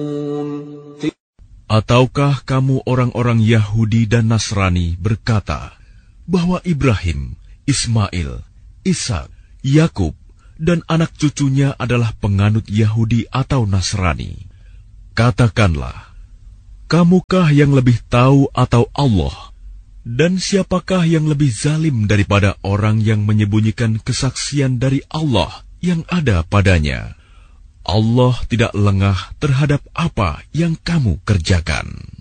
Ataukah kamu orang-orang Yahudi dan Nasrani berkata bahwa Ibrahim, Ismail, Ishak, Yakub, dan anak cucunya adalah penganut Yahudi atau Nasrani? Katakanlah, kamukah yang lebih tahu atau Allah? Dan siapakah yang lebih zalim daripada orang yang menyembunyikan kesaksian dari Allah yang ada padanya? Allah tidak lengah terhadap apa yang kamu kerjakan.